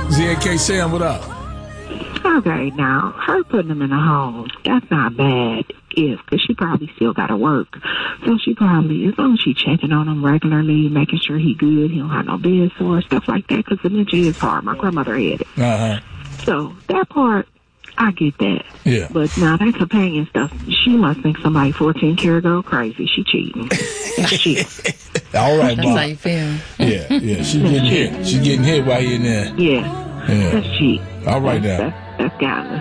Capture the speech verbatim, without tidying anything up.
Z A K Sam, what up? Okay, now, her putting him in a home, that's not bad, if, because she probably still got to work. So she probably, as long as she checking on him regularly, making sure he good, he don't have no bed sore, stuff like that, because dementia is hard. My grandmother had it. Uh-huh. So that part, I get that. Yeah. But now that companion stuff, she must think somebody fourteen karat gold crazy. She cheating. That's cheating. All right, That's Mom. how you feel. Yeah, yeah. She's getting hit. She's getting hit while you're in there. Yeah. Yeah. That's cheap. All right that's, now. That's, that's godless.